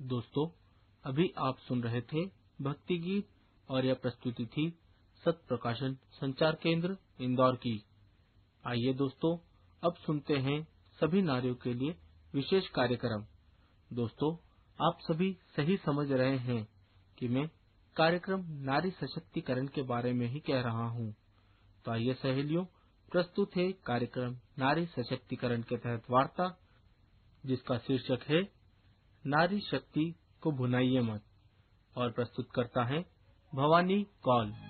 दोस्तों, अभी आप सुन रहे थे भक्ति गीत और यह प्रस्तुति थी सत्य प्रकाशन संचार केंद्र इंदौर की। आइए दोस्तों, अब सुनते हैं सभी नारियों के लिए विशेष कार्यक्रम। दोस्तों, आप सभी सही समझ रहे हैं कि मैं कार्यक्रम नारी सशक्तिकरण के बारे में ही कह रहा हूँ। तो आइए सहेलियों, प्रस्तुत है कार्यक्रम नारी सशक्तिकरण के तहत वार्ता, जिसका शीर्षक है नारी शक्ति को भुनाइए मत, और प्रस्तुत करता है भवानी कौल।